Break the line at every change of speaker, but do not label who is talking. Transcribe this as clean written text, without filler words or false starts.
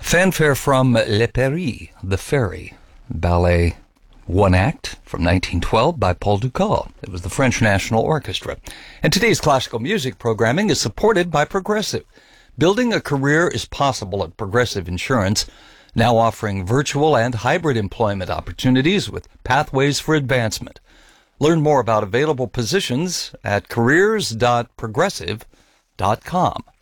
Fanfare from Le Peri, The Ferry, ballet one act from 1912 by Paul Dukas. It was the French National Orchestra. And today's classical music programming is supported by Progressive. Building a career is possible at Progressive Insurance, now offering virtual and hybrid employment opportunities with pathways for advancement. Learn more about available positions at careers.progressive.com.